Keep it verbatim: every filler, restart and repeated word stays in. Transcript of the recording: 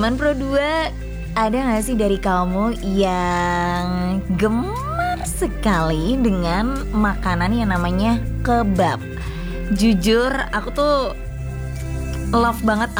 Teman Pro dua, ada gak sih dari kamu yang gemar sekali dengan makanan yang namanya kebab? Jujur aku tuh love banget